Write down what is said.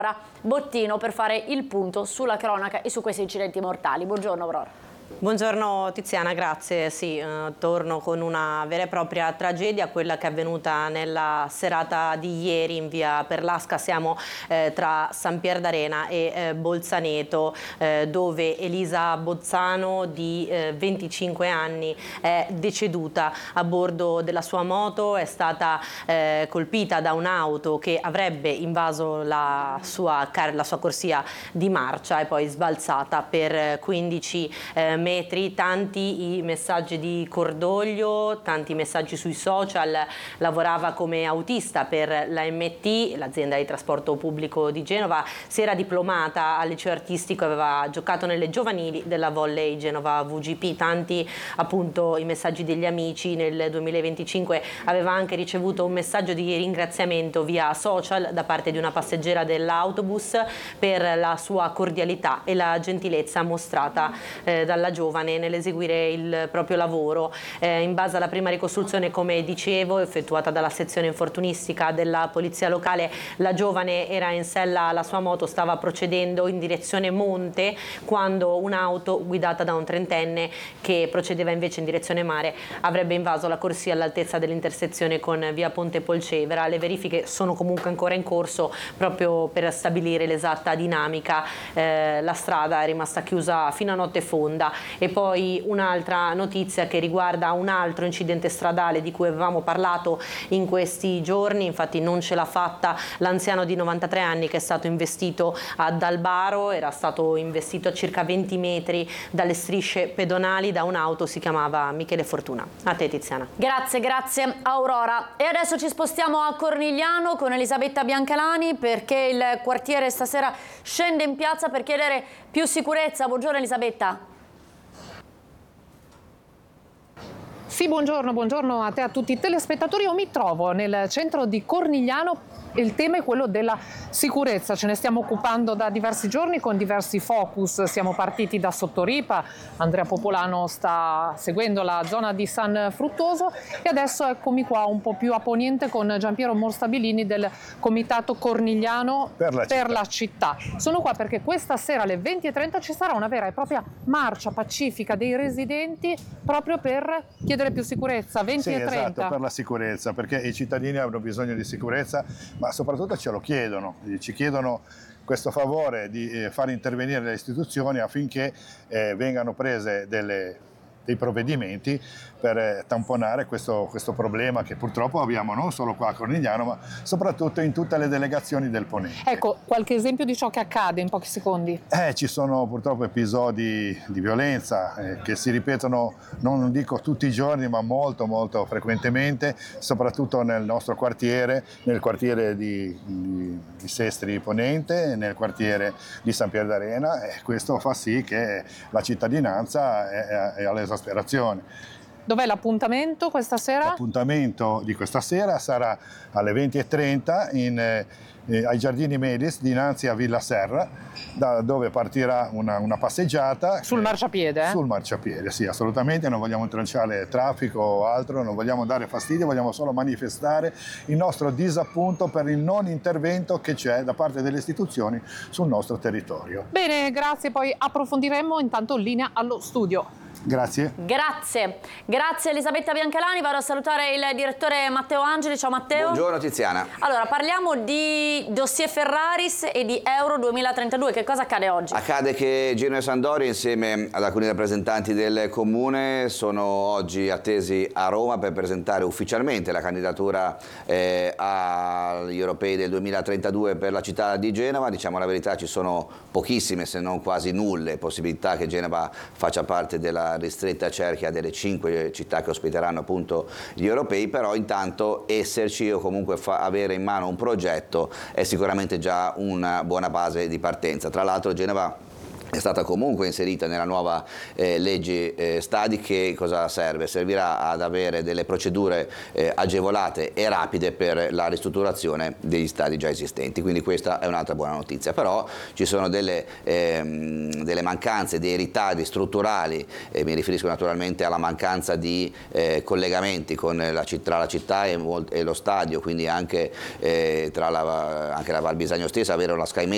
Bottino per fare il punto sulla cronaca e su questi incidenti mortali. Buongiorno Aurora. Buongiorno Tiziana, grazie. Sì, torno con una vera e propria tragedia, quella che è avvenuta nella serata di ieri in via Perlasca. Siamo tra San Pier d'Arena e Bolzaneto, dove Elisa Bozzano di 25 anni è deceduta a bordo della sua moto. È stata colpita da un'auto che avrebbe invaso la sua corsia di marcia e poi sbalzata per 15 metri. Tanti i messaggi di cordoglio, tanti messaggi sui social. Lavorava come autista per l'AMT, l'azienda di trasporto pubblico di Genova. Si era diplomata al liceo artistico, aveva giocato nelle giovanili della Volley Genova VGP. Tanti appunto i messaggi degli amici. Nel 2025 aveva anche ricevuto un messaggio di ringraziamento via social da parte di una passeggera dell'autobus per la sua cordialità e la gentilezza mostrata dalla giovane nell'eseguire il proprio lavoro. In base alla prima ricostruzione, come dicevo, effettuata dalla sezione infortunistica della polizia locale, la giovane era in sella alla sua moto, stava procedendo in direzione monte quando un'auto guidata da un trentenne che procedeva invece in direzione mare avrebbe invaso la corsia all'altezza dell'intersezione con via Ponte Polcevera. Le verifiche sono comunque ancora in corso proprio per stabilire l'esatta dinamica. La strada è rimasta chiusa fino a notte fonda. E poi un'altra notizia che riguarda un altro incidente stradale di cui avevamo parlato in questi giorni. Infatti non ce l'ha fatta l'anziano di 93 anni che è stato investito ad Albaro. Era stato investito a circa 20 metri dalle strisce pedonali da un'auto, si chiamava Michele Fortuna. A te Tiziana. Grazie Aurora. E adesso ci spostiamo a Cornigliano con Elisabetta Biancalani, perché il quartiere stasera scende in piazza per chiedere più sicurezza. Buongiorno Elisabetta. Sì, buongiorno a te e a tutti i telespettatori. Io mi trovo nel centro di Cornigliano. Il tema è quello della sicurezza, ce ne stiamo occupando da diversi giorni con diversi focus. Siamo partiti da Sottoripa, Andrea Popolano sta seguendo la zona di San Fruttuoso e adesso eccomi qua un po' più a poniente con Giampiero Morstabilini del Comitato Cornigliano per la città. Sono qua perché questa sera alle 20:30 ci sarà una vera e propria marcia pacifica dei residenti proprio per chiedere più sicurezza. 20:30. Sì, esatto, per la sicurezza, perché i cittadini hanno bisogno di sicurezza, ma soprattutto ce lo chiedono, ci chiedono questo favore di far intervenire le istituzioni affinché vengano prese dei provvedimenti per tamponare questo problema che purtroppo abbiamo non solo qua a Cornigliano, ma soprattutto in tutte le delegazioni del Ponente. Ecco, qualche esempio di ciò che accade in pochi secondi? Ci sono purtroppo episodi di violenza che si ripetono, non dico tutti i giorni, ma molto frequentemente, soprattutto nel nostro quartiere, nel quartiere di Sestri Ponente, nel quartiere di San Pier d'Arena, e questo fa sì che la cittadinanza è all'esasperazione. Dov'è l'appuntamento questa sera? L'appuntamento di questa sera sarà alle 20:30 ai Giardini Medis dinanzi a Villa Serra, da dove partirà una passeggiata. Sul marciapiede? Sul marciapiede, sì, assolutamente. Non vogliamo intralciare traffico o altro, non vogliamo dare fastidio, vogliamo solo manifestare il nostro disappunto per il non intervento che c'è da parte delle istituzioni sul nostro territorio. Bene, grazie, poi approfondiremo. Intanto linea allo studio. Grazie Elisabetta Biancalani. Vado a salutare il direttore Matteo Angeli. Ciao Matteo. Buongiorno Tiziana. Allora, parliamo di dossier Ferraris e di Euro 2032. Che cosa accade oggi? Accade che Gino e Sandori, insieme ad alcuni rappresentanti del comune, sono oggi attesi a Roma per presentare ufficialmente la candidatura agli europei del 2032 per la città di Genova. Diciamo la verità, ci sono pochissime, se non quasi nulle, possibilità che Genova faccia parte della ristretta cerchia delle 5 città che ospiteranno appunto gli europei, però intanto esserci o comunque avere in mano un progetto è sicuramente già una buona base di partenza. Tra l'altro Genova è stata comunque inserita nella nuova legge stadi. Che cosa serve? Servirà ad avere delle procedure agevolate e rapide per la ristrutturazione degli stadi già esistenti, quindi questa è un'altra buona notizia. Però ci sono delle mancanze, dei ritardi strutturali, mi riferisco naturalmente alla mancanza di collegamenti tra la città e lo stadio, quindi anche la Val Bisagno stessa, avere una Sky